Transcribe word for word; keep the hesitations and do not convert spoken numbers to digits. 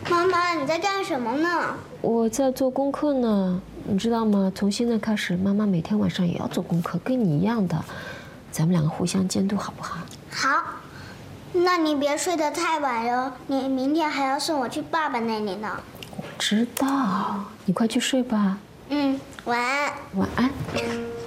妈妈，你在干什么呢？ 我在做功课呢，你知道吗？从现在开始，妈妈每天晚上也要做功课，跟你一样的。咱们两个互相监督，好不好？ 好。那你别睡得太晚哟，你明天还要送我去爸爸那里呢。 我知道，你快去睡吧。 嗯，晚安。 晚安。